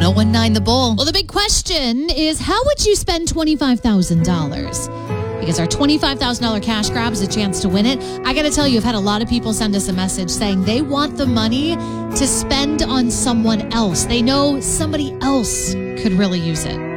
1019 The Bull. Well, the big question is, how would you spend $25,000? Because our $25,000 cash grab is a chance to win it. I got to tell you, I've had a lot of people send us a message saying they want the money to spend on someone else. They know somebody else could really use it.